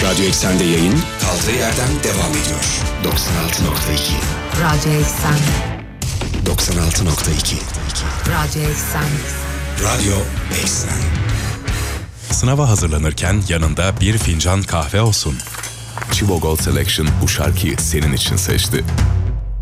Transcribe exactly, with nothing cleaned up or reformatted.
Radyo Eksen'de yayın kaldığı yerden devam ediyor. doksan altı nokta iki Radyo Eksen. doksan altı nokta iki Radyo Eksen. Radyo Eksen. Sınava hazırlanırken yanında bir fincan kahve olsun. Chivo Gold Selection bu şarkıyı senin için seçti.